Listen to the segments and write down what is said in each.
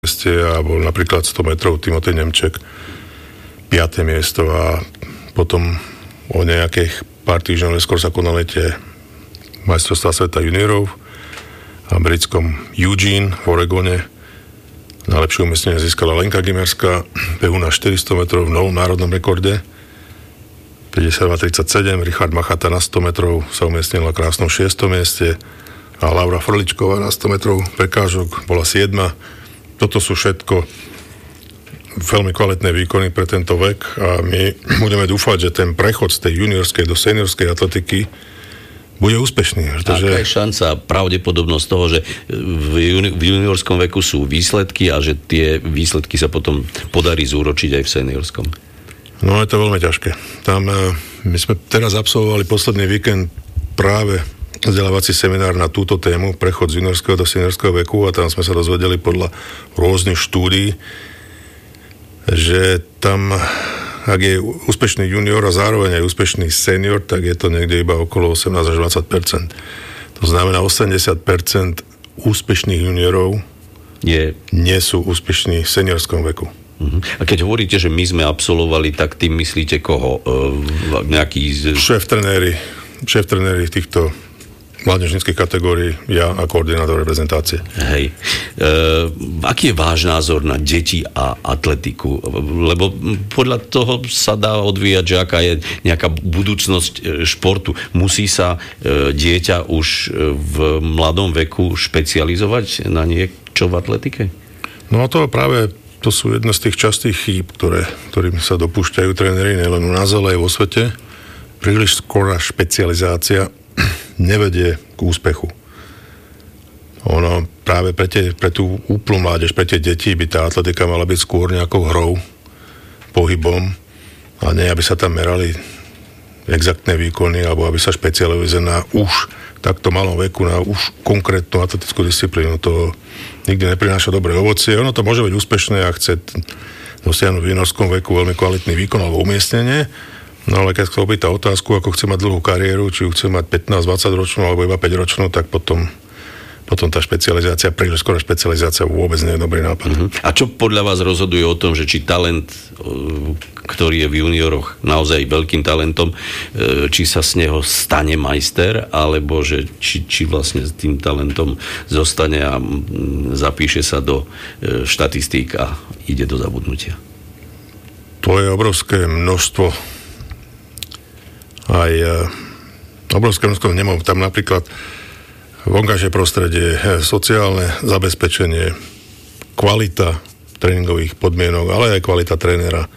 a bol napríklad 100 metrov Timotej Nemček 5. miesto a potom o nejakých pár týždňov neskôr sa konali tie majstrovstvá sveta juniorov v americkom Eugene v Oregone. Najlepšie umiestnenie získala Lenka Gimerská, behu na 400 metrov v novom národnom rekorde 52:37. Richard Machata na 100 metrov sa umiestnil na krásnom 6. mieste a Laura Frličková na 100 metrov prekážok bola 7. Toto sú všetko veľmi kvalitné výkony pre tento vek a my budeme dúfať, že ten prechod z tej juniorskej do seniorskej atletiky bude úspešný. Aká je šanca, pravdepodobnosť toho, že v juniorskom veku sú výsledky a že tie výsledky sa potom podarí zúročiť aj v seniorskom? No je to veľmi ťažké. Tam my sme teraz absolvovali posledný víkend práve vzdelávací seminár na túto tému, prechod z juniorského do seniorského veku a tam sme sa dozvedeli podľa rôznych štúdií, že tam, ak je úspešný junior a zároveň aj úspešný senior, tak je to niekde iba okolo 18 až 20%. To znamená 80% úspešných juniorov nie sú úspešní v seniorskom veku. A keď hovoríte, že my sme absolvovali, tak tým myslíte koho? Šéf-trenéri týchto mládežníckych kategórií, ja a koordinátor reprezentácie. Hej. Aký je váš názor na deti a atletiku? Lebo podľa toho sa dá odvíjať, že aká je nejaká budúcnosť športu. Musí sa dieťa už v mladom veku špecializovať na niečo v atletike? No to práve to sú jedno z tých častých chýb, ktorým sa dopúšťajú tréneri nielen u nás, ale aj vo svete. Príliš skorá špecializácia nevedie k úspechu. Ono práve pre tú úplnú mládež, pre tie deti by tá atletika mala byť skôr nejakou hrou, pohybom a nie, aby sa tam merali exaktné výkony alebo aby sa špecializovali na už takto malom veku, na už konkrétnu atletickú disciplínu. To nikdy neprináša dobré ovocie. Ono to môže byť úspešné a chce dosiahnuť v juniorskom veku veľmi kvalitný výkon alebo umiestnenie. No ale keď sa opýta otázku, ako chce mať dlhú kariéru, či ju chce mať 15-20 ročnú alebo iba 5 ročnú, tak potom tá špecializácia, príliš skorá špecializácia vôbec nie je dobrý nápad. A čo podľa vás rozhoduje o tom, že či talent, ktorý je v junioroch naozaj veľkým talentom, či sa z neho stane majster, alebo že či vlastne s tým talentom zostane a zapíše sa do štatistík a ide do zabudnutia? To je obrovské množstvo nemám tam napríklad vonkajšie prostredie, sociálne zabezpečenie, kvalita tréningových podmienok, ale aj kvalita trénera.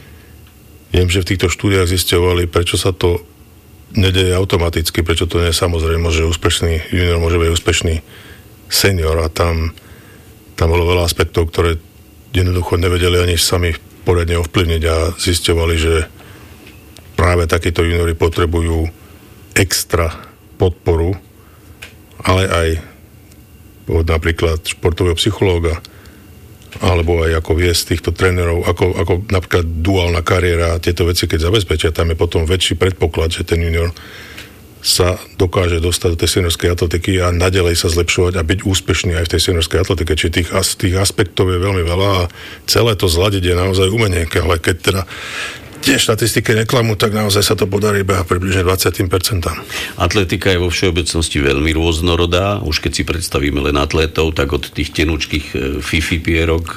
Viem, že v týchto štúdiách zisťovali, prečo sa to nedeje automaticky, prečo to nie je samozrejme, že úspešný junior môže byť úspešný senior a tam bolo veľa aspektov, ktoré jednoducho nevedeli ani sami poriadne ovplyvniť a zisťovali, že práve takíto juniori potrebujú extra podporu, ale aj napríklad športového psychológa, alebo aj ako viesť týchto trénerov, ako napríklad duálna kariéra a tieto veci, keď zabezpečia, tam je potom väčší predpoklad, že ten junior sa dokáže dostať do tej seniorskej atletiky a naďalej sa zlepšovať a byť úspešný aj v tej seniorskej atletike. Čiže tých aspektov je veľmi veľa a celé to zladiť je naozaj umenie, ale keď teda tie štatistiky neklamú, tak naozaj sa to podarí iba približne 20%. Atletika je vo všeobecnosti veľmi rôznorodá. Už keď si predstavíme len atlétov, tak od tých tenučkých fifipierok,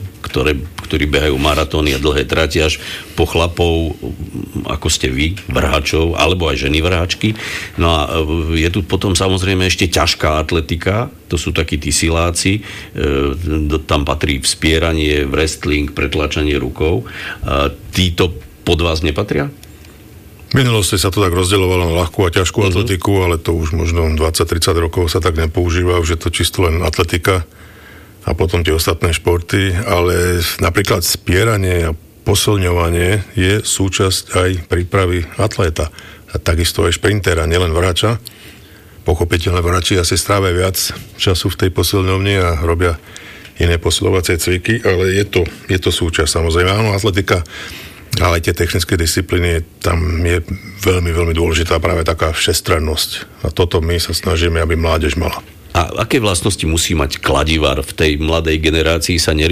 ktorí behajú maratóny a dlhé trati, až po chlapov, ako ste vy, vrhačov, alebo aj ženy vrhačky. No a je tu potom samozrejme ešte ťažká atletika, to sú takí tí siláci, tam patrí vzpieranie, wrestling, pretlačanie rukou. Títo pod vás nepatria? V minulosti sa to tak rozdeľovalo na ľahkú a ťažkú atletiku, ale to už možno 20-30 rokov sa tak nepoužíva, už je to čisto len atletika a potom tie ostatné športy, ale napríklad spieranie a posilňovanie je súčasť aj prípravy atléta. A takisto aj šprintera, nielen vrhača. Pochopiteľne vrhači asi strávia viac času v tej posilňovni a robia iné posilovacie cviky, ale je to súčasť samozrejme. Áno, atletika, ale aj tie technické disciplíny, tam je veľmi, veľmi dôležitá práve taká všestrannosť. A toto my sa snažíme, aby mládež mala. A aké vlastnosti musí mať kladivár v tej mladej generácii, sa